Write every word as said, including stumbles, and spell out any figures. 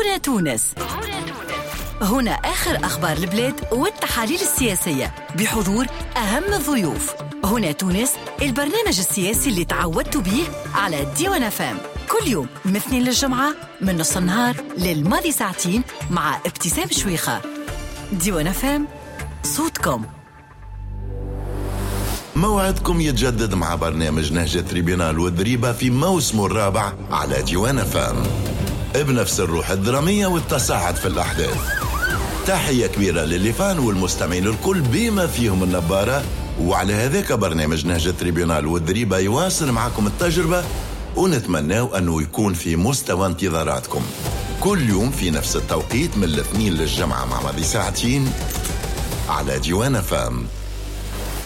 هنا تونس. هنا آخر أخبار البلاد والتحاليل السياسية بحضور أهم الضيوف. هنا تونس، البرنامج السياسي اللي تعودتوا به على ديوان اف ام، كل يوم من الاثنين للجمعة من نص النهار للماضي ساعتين مع ابتسام شويخة. ديوان اف ام، صوتكم. موعدكم يتجدد مع برنامج نهج تريبيونال والضريبة في موسمه الرابع على ديوان اف ام، بنفس الروح الدرامية والتصاعد في الأحداث. تحية كبيرة للفان والمستمعين الكل بما فيهم النبارة. وعلى هذاك برنامج نهج تريبيونال والضريبة يواصل معكم التجربة، ونتمناو أنه يكون في مستوى انتظاراتكم كل يوم في نفس التوقيت من الاثنين للجمعة مع ماضي ساعتين على ديوان اف ام.